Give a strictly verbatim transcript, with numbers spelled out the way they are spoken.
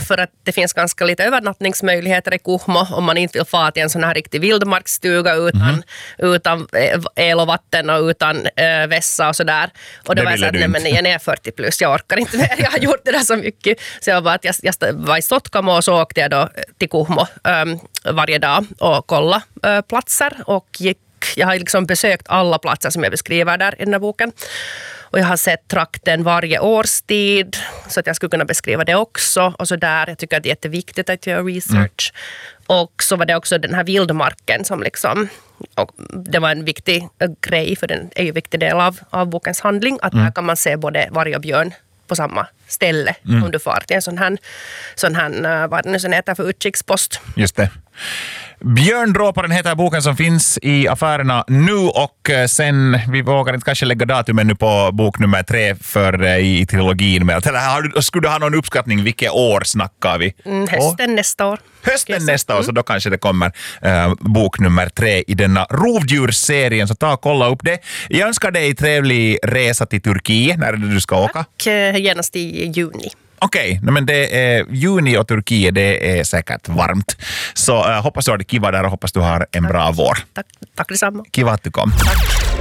för att det finns ganska lite övernattningsmöjligheter i Kuhmo om man inte vill få till en sån här riktig vildmarksstuga utan, mm. utan el och vatten och utan äh, vässa och sådär. Och då det var jag så att, nej men jag är fyrtio plus, jag orkar inte mer, jag har gjort det där så mycket. Så jag var att jag, jag var i Stockholm och så åkte jag då till Kuhmo ähm, varje dag och kolla äh, platser och gick. Jag har liksom besökt alla platser som jag beskriver där i den här boken. Och jag har sett trakten varje årstid så att jag skulle kunna beskriva det också. Och så där, jag tycker att det är jätteviktigt att göra research. Mm. Och så var det också den här vildmarken som liksom, och det var en viktig grej för den är ju en viktig del av, av bokens handling. Att mm. här kan man se både varg och björn på samma ställe mm. om du far till en sån här, sån här vad det nu sen heter för utkikspost. Just det. Björndråparen heter boken som finns i affärerna nu och sen, vi vågar inte kanske lägga datumen nu på bok nummer tre för i trilogin. Men eller, skulle du ha någon uppskattning, vilket år snackar vi? Mm, hösten oh. nästa år. Hösten okay, nästa år, mm. så då kanske det kommer uh, bok nummer tre i denna rovdjursserien, så ta och kolla upp det. Jag önskar dig trevlig resa till Turkiet, när är det du ska åka? Tack, genast i juni. Okej, okay, men det är juni och Turkiet, det är säkert varmt. Så uh, hoppas du har det kiva där och hoppas du har en tack. bra vår. Tack, tack detsamma. Kiva att du kom. Tack.